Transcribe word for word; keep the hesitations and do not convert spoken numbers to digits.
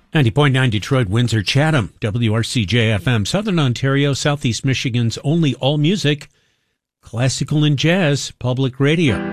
ninety point nine Detroit, Windsor, Chatham, W R C J F M, Southern Ontario, Southeast Michigan's only all-music, classical and jazz public radio.